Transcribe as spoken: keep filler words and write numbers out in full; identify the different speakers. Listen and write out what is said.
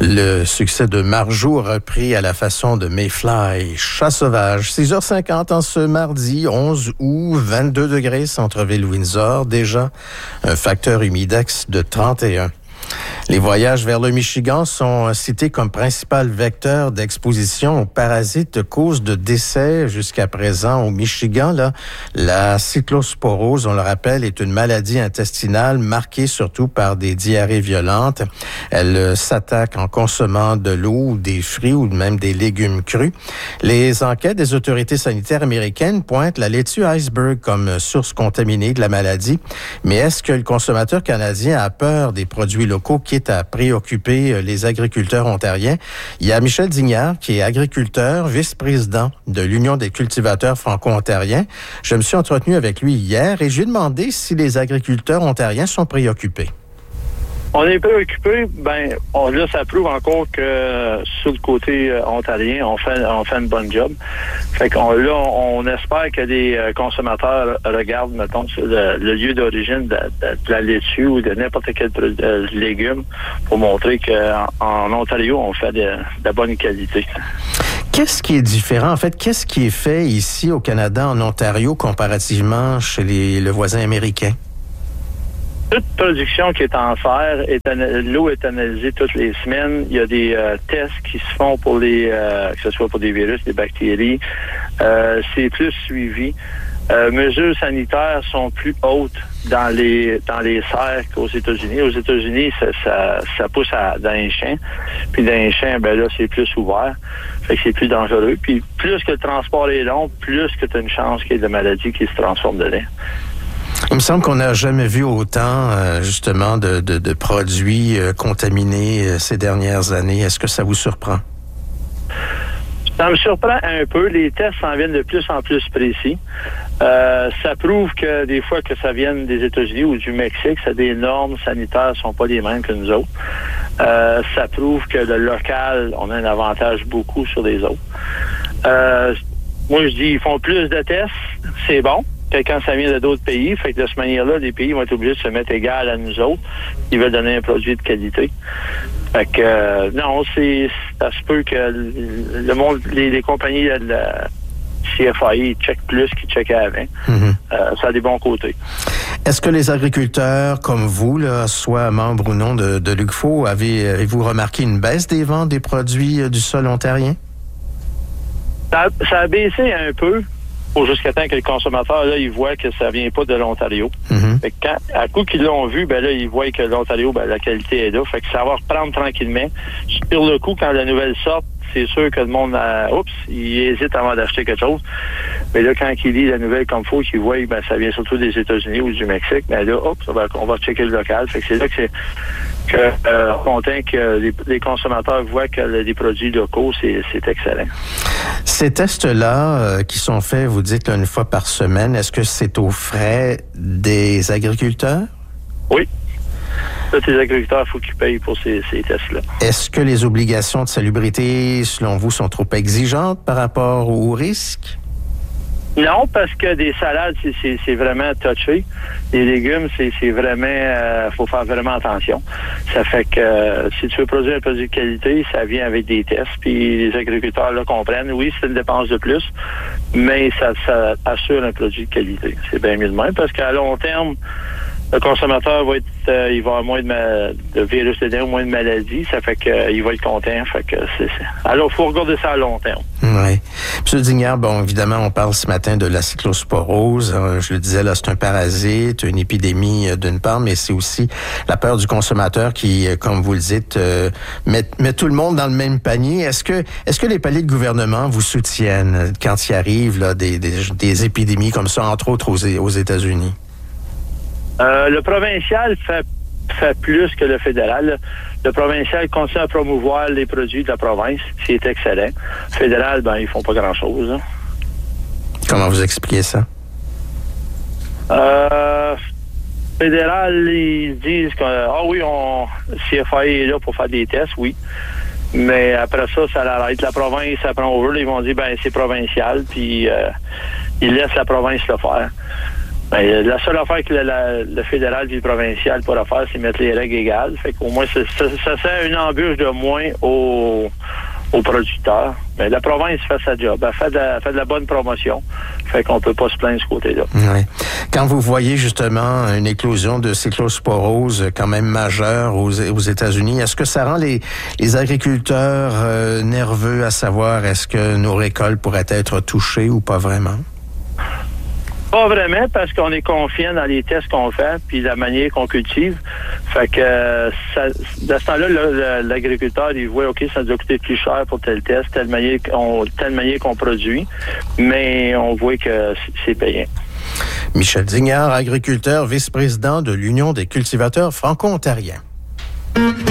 Speaker 1: Le succès de Marjo repris à la façon de Mayfly, Chat sauvage. six heures cinquante en ce mardi onze août, vingt-deux degrés, centre-ville Windsor. Déjà un facteur humidex de trente et un. Les voyages vers le Michigan sont cités comme principal vecteur d'exposition aux parasites cause de décès jusqu'à présent au Michigan. Là, la cyclosporose, on le rappelle, est une maladie intestinale marquée surtout par des diarrhées violentes. Elle euh, s'attaque en consommant de l'eau, des fruits ou même des légumes crus. Les enquêtes des autorités sanitaires américaines pointent la laitue iceberg comme source contaminée de la maladie. Mais est-ce que le consommateur canadien a peur des produits locaux qui est à préoccuper les agriculteurs ontariens? Il y a Michel Dignard, qui est agriculteur, vice-président de l'Union des cultivateurs franco-ontariens. Je me suis entretenu avec lui hier et je lui ai demandé si les agriculteurs ontariens sont préoccupés.
Speaker 2: On est préoccupé, ben on, là ça prouve encore que euh, sur le côté euh, ontarien, on fait on fait une bonne job. Fait qu'on là on, on espère que les euh, consommateurs regardent, mettons, le, le lieu d'origine de, de, de la laitue ou de n'importe quel euh, légume pour montrer qu'en en Ontario on fait de, de la bonne qualité.
Speaker 1: Qu'est-ce qui est différent? En fait, qu'est-ce qui est fait ici au Canada, en Ontario, comparativement chez les, le voisin américain?
Speaker 2: Toute production qui est en serre, est ana- l'eau est analysée toutes les semaines. Il y a des euh, tests qui se font pour les, euh, que ce soit pour des virus, des bactéries. Euh, c'est plus suivi. Euh, mesures sanitaires sont plus hautes dans les dans les serres qu'aux États-Unis. Aux États-Unis, ça, ça, ça pousse à, dans les champs. Puis dans les champs, ben là, c'est plus ouvert. Fait que c'est plus dangereux. Puis plus que le transport est long, plus que tu as une chance qu'il y ait de maladies qui se transforment dedans.
Speaker 1: Il me semble qu'on n'a jamais vu autant, euh, justement, de, de, de produits euh, contaminés euh, ces dernières années. Est-ce que ça vous surprend?
Speaker 2: Ça me surprend un peu. Les tests s'en viennent de plus en plus précis. Euh, ça prouve que des fois que ça vienne des États-Unis ou du Mexique, ça des normes sanitaires sont pas les mêmes que nous autres. Euh, ça prouve que le local, on a un avantage beaucoup sur les autres. Euh, moi, je dis, ils font plus de tests, c'est bon. Quand ça vient de d'autres pays, fait que de cette manière-là, les pays vont être obligés de se mettre égal à nous autres. Ils veulent donner un produit de qualité. Fait que, euh, non, c'est, ça se peut que le monde, les, les compagnies de la C F A I checkent plus qu'ils checkaient avant. Mm-hmm. Euh, ça a des bons côtés.
Speaker 1: Est-ce que les agriculteurs comme vous, là, soit membres ou non de, de l'U G F O, avez, avez-vous remarqué une baisse des ventes des produits du sol ontarien?
Speaker 2: Ça, ça a baissé un peu. Pour jusqu'à temps que le consommateur, là, il voit que ça vient pas de l'Ontario. Mm-hmm. Fait que quand, à coup qu'ils l'ont vu, ben là, ils voient que l'Ontario, ben, la qualité est là. Fait que ça va reprendre tranquillement. Sur le coup, quand la nouvelle sort, c'est sûr que le monde, a, oups, il hésite avant d'acheter quelque chose. Mais là, quand il lit la nouvelle comme il faut, qu'il voit, ben, ça vient surtout des États-Unis ou du Mexique, ben là, hop, on va, on va checker le local. Fait que c'est là que c'est, que, euh, content que les, les consommateurs voient que les produits locaux, c'est, c'est excellent.
Speaker 1: Ces tests-là euh, qui sont faits, vous dites là, une fois par semaine, est-ce que c'est aux frais des agriculteurs?
Speaker 2: Oui. Là, les agriculteurs, il faut qu'ils payent pour ces, ces tests-là.
Speaker 1: Est-ce que les obligations de salubrité, selon vous, sont trop exigeantes par rapport aux risques?
Speaker 2: Non, parce que des salades, c'est, c'est, c'est vraiment touché. Les légumes, c'est, c'est vraiment... Euh, faut faire vraiment attention. Ça fait que euh, si tu veux produire un produit de qualité, ça vient avec des tests. Puis les agriculteurs là comprennent. Oui, c'est une dépense de plus, mais ça, ça assure un produit de qualité. C'est bien mieux de même, parce qu'à long terme, le consommateur va être, euh, il va avoir moins de, ma, de virus dedans, moins de maladies. Ça fait qu'il euh, va être content. Fait que c'est, c'est... Alors, il faut regarder ça à long terme.
Speaker 1: Oui. Monsieur Dignard, bon, évidemment, on parle ce matin de la cyclosporose. Euh, je le disais, là, c'est un parasite, une épidémie euh, d'une part, mais c'est aussi la peur du consommateur qui, euh, comme vous le dites, euh, met, met tout le monde dans le même panier. Est-ce que, est-ce que les paliers de gouvernement vous soutiennent quand il arrive là, des, des, des épidémies comme ça, entre autres aux, aux États-Unis?
Speaker 2: Euh, le provincial fait, fait plus que le fédéral. Le provincial continue à promouvoir les produits de la province, c'est excellent. Le fédéral, ben, ils font pas grand-chose. Hein.
Speaker 1: Comment vous expliquez ça?
Speaker 2: Euh, fédéral, ils disent que, ah oui, on, C F A I est là pour faire des tests, oui. Mais après ça, ça l'arrête. La province, ça prend over. Ils vont dire, ben, c'est provincial, puis euh, ils laissent la province le faire. Ben, la seule affaire que le, la, le fédéral et le provincial pourra faire, c'est mettre les règles égales. Fait qu'au moins, ça, ça, ça sert une embûche de moins aux, aux producteurs. Mais la province fait sa job. Elle fait de, la, fait de la bonne promotion. Fait qu'on peut pas se plaindre de ce côté-là.
Speaker 1: Oui. Quand vous voyez justement une éclosion de cyclosporose quand même majeure aux, aux États-Unis, est-ce que ça rend les, les agriculteurs euh, nerveux à savoir est-ce que nos récoltes pourraient être touchées ou pas vraiment?
Speaker 2: Pas vraiment, parce qu'on est confiant dans les tests qu'on fait puis la manière qu'on cultive. Fait que ça, de ce temps-là, là, l'agriculteur, il voit, OK, ça nous a coûté plus cher pour tel test, telle manière, on, telle manière qu'on produit, mais on voit que c'est payant.
Speaker 1: Michel Dignard, agriculteur, vice-président de l'Union des cultivateurs franco-ontariens.